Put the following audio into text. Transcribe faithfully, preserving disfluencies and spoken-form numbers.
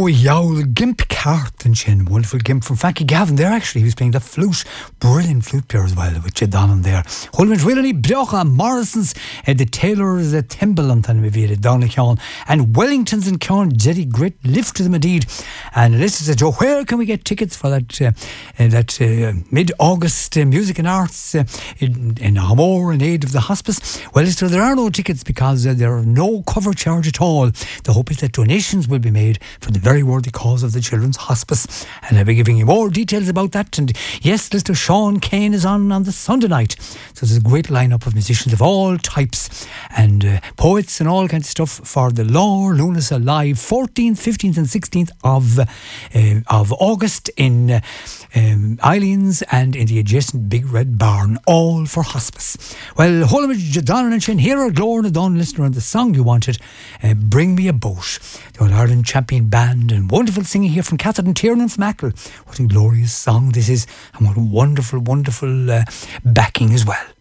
yowl gimp cart and chin, wonderful gimp from Frankie Gavin there actually. He was playing the flute, brilliant flute player as well with Jed Donnan there. Holman really Brocha, Morrison's, uh, the Taylors, the Timbaland and maybe Donna Keon, and Wellington's and Keon, Jerry, great lift to them indeed. And this is a Joe, where can we get tickets for that uh, uh, that uh, mid-August uh, music and arts uh, in, in Hamor in aid of the hospice? Well, so there are no tickets because uh, there are no cover charge at all. The hope is that donations will be made for the very worthy cause of the Children's Hospice, and I'll be giving you more details about that. And yes, Mister Sean Kane is on on the Sunday night, so there's a great lineup of musicians of all types and uh, poets and all kinds of stuff for the Lore Lunas Alive, fourteenth, fifteenth and sixteenth of uh, of August in uh, um, Eileen's and in the adjacent Big Red Barn, all for hospice. Well, Holmage, Donnan and Shin, here are Glór na Dún, listener, and the song you wanted, uh, Bring Me a Boat. The All Ireland champion band and wonderful singing here from Catherine Tiernan from Ackle. What a glorious song this is, and what a wonderful, wonderful uh, backing as well.